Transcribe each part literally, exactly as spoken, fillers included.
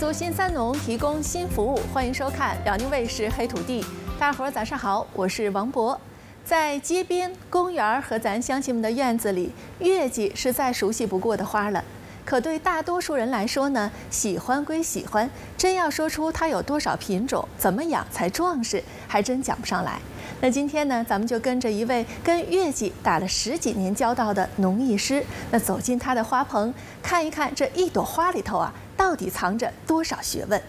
足新三农提供新服务，欢迎收看辽宁卫视《黑土地》。大伙儿早上好，我是王博。在街边、公园和咱乡亲们的院子里，月季是再熟悉不过的花了。可对大多数人来说呢，喜欢归喜欢，真要说出它有多少品种，怎么养才壮实，还真讲不上来。那今天呢，咱们就跟着一位跟月季打了十几年交道的农艺师，那走进他的花棚，看一看这一朵花里头啊，到底藏着多少学问。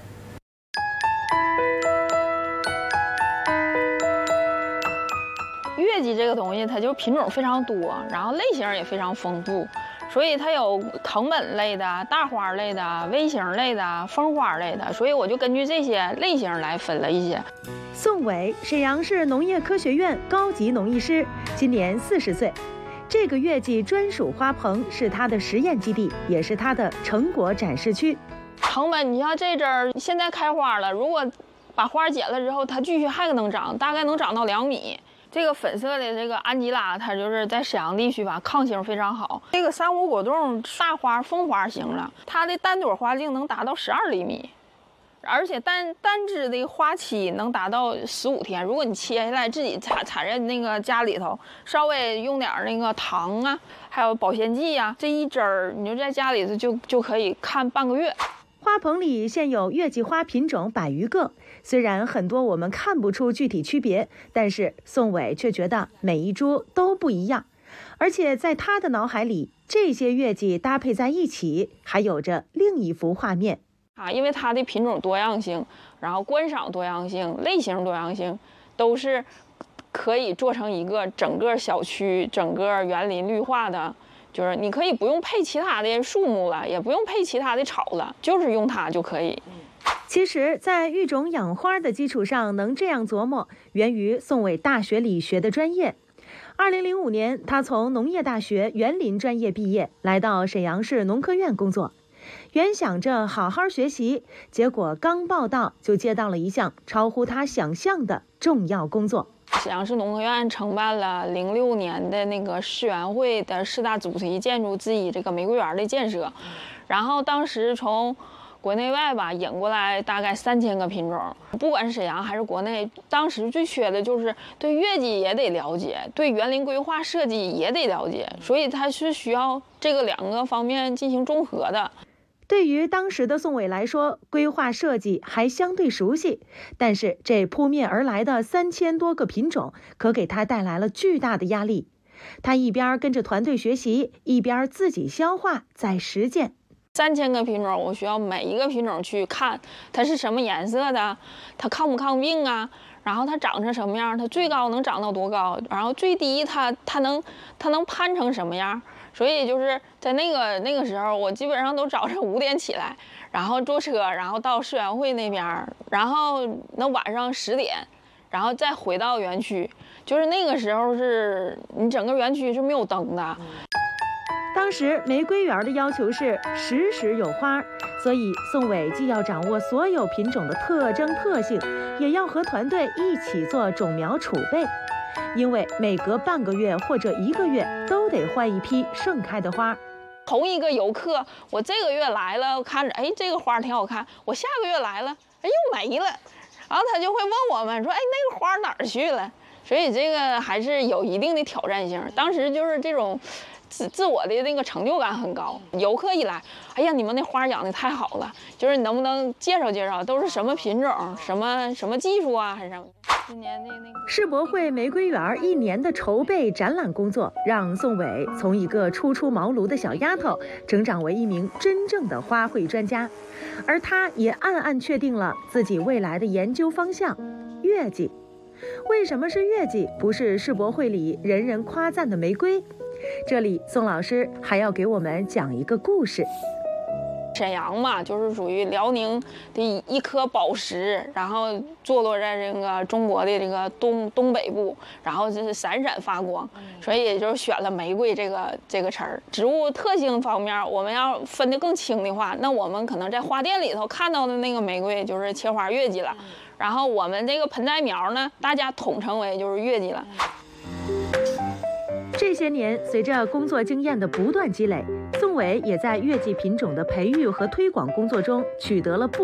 月季这个东西，它就品种非常多，然后类型也非常丰富，所以它有藤本类的、大花类的、微型类的、风花类的，所以我就根据这些类型来分了一些。 宋伟，沈阳市农业科学院高级农艺师，今年四十岁。这个月季专属花棚是他的实验基地，也是他的成果展示区。 藤本，你像这阵儿现在开花了，如果把花剪了之后，它继续还能长，大概能长到两米。这个粉色的这个安吉拉，它就是在沈阳地区吧，抗性非常好。这个三五果冻大花风花型了，它的单朵花径能达到十二厘米，而且单单枝的花期能达到十五天。如果你切下来自己插插在那个家里头，稍微用点那个糖啊，还有保鲜剂啊，这一支儿你就在家里头就就可以看半个月。 花棚里现有月季花品种百余个，虽然很多我们看不出具体区别，但是宋伟却觉得每一株都不一样，而且在他的脑海里，这些月季搭配在一起，还有着另一幅画面啊，因为它的品种多样性，然后观赏多样性、类型多样性，都是可以做成一个整个小区、整个园林绿化的。就是你可以不用配其他的树木了，也不用配其他的草了，就是用它就可以。 其实，在育种养花的基础上，能这样琢磨，源于宋伟大学里学的专业。二零零五年，他从农业大学园林专业毕业，来到沈阳市农科院工作。原想着好好学习，结果刚报到就接到了一项超乎他想象的重要工作。 沈阳市农科院承办了零六年的那个市园会的四大主题建筑之一这个玫瑰园的建设，然后当时从国内外吧引过来大概三千个品种，不管是沈阳还是国内，当时最缺的就是对月季也得了解，对园林规划设计也得了解，所以它是需要这个两个方面进行综合的。 对于当时的宋伟来说，规划设计还相对熟悉，但是这扑面而来的三千多个品种，可给他带来了巨大的压力。他一边跟着团队学习，一边自己消化再实践。 三千个品种，我需要每一个品种去看它是什么颜色的，它抗不抗病啊，然后它长成什么样，它最高能长到多高，然后最低它它能它能攀成什么样。所以就是在那个那个时候，我基本上都早晨五点起来，然后坐车，然后到市园会那边，然后那晚上十点，然后再回到园区。就是那个时候是你整个园区是没有灯的。 当时玫瑰园的要求是时时有花，所以宋伟既要掌握所有品种的特征特性，也要和团队一起做种苗储备。因为每隔半个月或者一个月都得换一批盛开的花。 同一个游客，我这个月来了，我看着哎这个花挺好看，我下个月来了，哎又没了，然后他就会问我们说，哎那个花哪儿去了？所以这个还是有一定的挑战性。当时就是这种自自我的那个成就感很高。游客一来，哎呀你们那花养的太好了，就是你能不能介绍介绍，都是什么品种，什么什么技术啊，还是什么？今年那那个世博会玫瑰园一年的筹备展览工作，让宋伟从一个初出茅庐的小丫头，成长为一名真正的花卉专家，而他也暗暗确定了自己未来的研究方向——月季。为什么是月季，不是世博会里人人夸赞的玫瑰？这里宋老师还要给我们讲一个故事。 沈阳嘛，就是属于辽宁的一颗宝石，然后坐落在这个中国的这个东东北部，然后就是闪闪发光，所以也就选了玫瑰这个这个词儿。植物特性方面，我们要分得更清的话，那我们可能在花店里头看到的那个玫瑰就是切花月季了，然后我们这个盆栽苗呢，大家统称为就是月季了。 这些年，随着工作经验的不断积累，宋伟也在月季品种的培育和推广工作中取得了不